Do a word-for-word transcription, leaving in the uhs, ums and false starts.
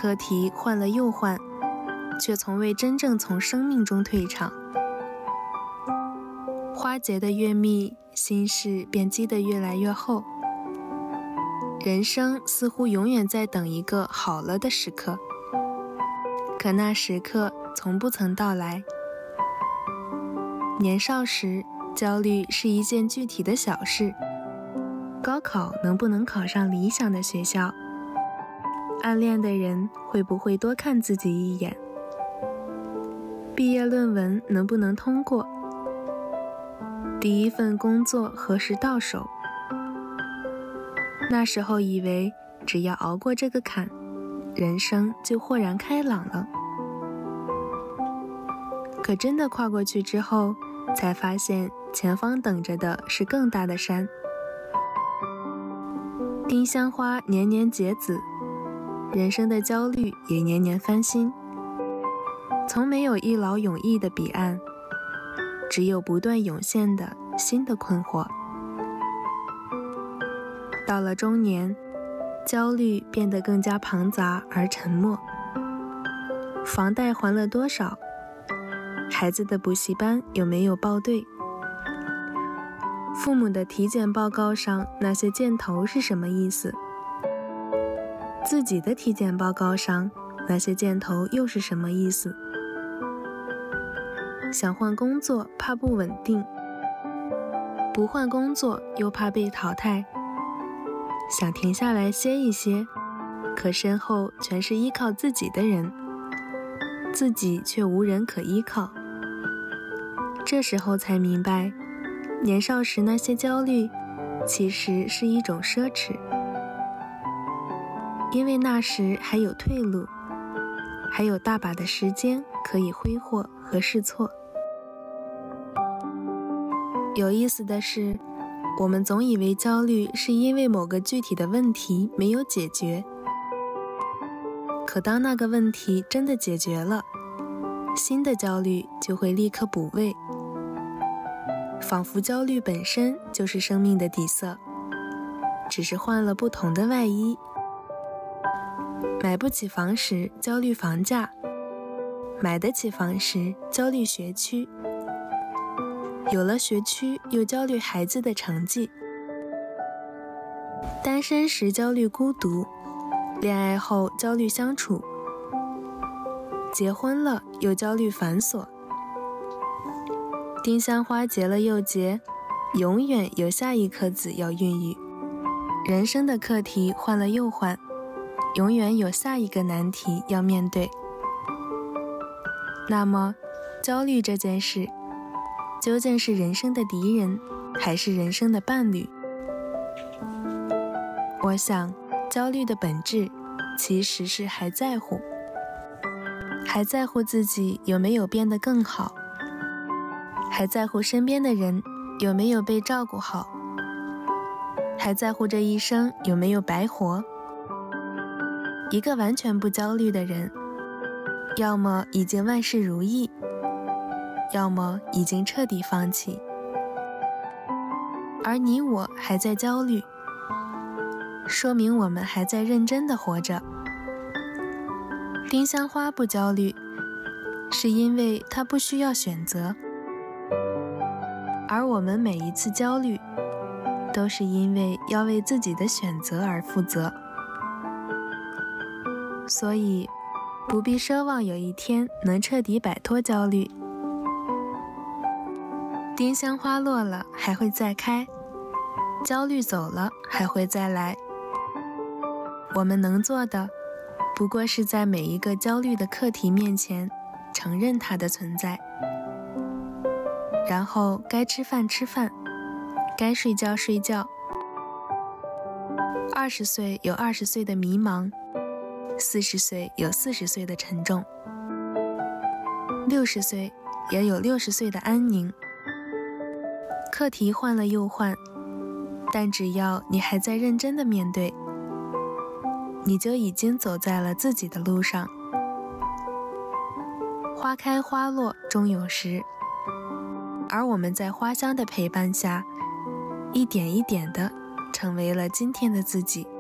课题换了又换，却从未真正从生命中退场。花结得越密，心事便积得越来越厚。人生似乎永远在等一个好了的时刻，可那时刻从不曾到来。年少时，焦虑是一件具体的小事，高考能不能考上理想的学校，暗恋的人会不会多看自己一眼，毕业论文能不能通过，第一份工作何时到手。那时候以为只要熬过这个坎，人生就豁然开朗了。可真的跨过去之后，才发现前方等着的是更大的山。丁香花年年结籽，人生的焦虑也年年翻新。从没有一劳永逸的彼岸，只有不断涌现的新的困惑。到了中年，焦虑变得更加庞杂而沉默。房贷还了多少？孩子的补习班有没有报对？父母的体检报告上那些箭头是什么意思？自己的体检报告上那些箭头又是什么意思？想换工作怕不稳定，不换工作又怕被淘汰。想停下来歇一歇，可身后全是依靠自己的人，自己却无人可依靠。这时候才明白，年少时那些焦虑其实是一种奢侈，因为那时还有退路，还有大把的时间可以挥霍和试错。有意思的是，我们总以为焦虑是因为某个具体的问题没有解决，可当那个问题真的解决了，新的焦虑就会立刻补位，仿佛焦虑本身就是生命的底色，只是换了不同的外衣。买不起房时焦虑房价，买得起房时焦虑学区，有了学区又焦虑孩子的成绩。单身时焦虑孤独，恋爱后焦虑相处，结婚了又焦虑繁琐。丁香花结了又结，永远有下一颗籽要孕育。人生的课题换了又换，永远有下一个难题要面对。那么，焦虑这件事，究竟是人生的敌人，还是人生的伴侣？我想，焦虑的本质其实是还在乎，还在乎自己有没有变得更好，还在乎身边的人有没有被照顾好，还在乎这一生有没有白活。一个完全不焦虑的人，要么已经万事如意，要么已经彻底放弃。而你我还在焦虑，说明我们还在认真地活着。丁香花不焦虑，是因为它不需要选择，而我们每一次焦虑，都是因为要为自己的选择而负责。所以，不必奢望有一天能彻底摆脱焦虑。丁香花落了还会再开，焦虑走了还会再来。我们能做的，不过是在每一个焦虑的课题面前，承认它的存在，然后该吃饭吃饭，该睡觉睡觉。二十岁有二十岁的迷茫，四十岁有四十岁的沉重，六十岁也有六十岁的安宁。课题换了又换，但只要你还在认真的面对，你就已经走在了自己的路上。花开花落终有时，而我们在花香的陪伴下，一点一点地成为了今天的自己。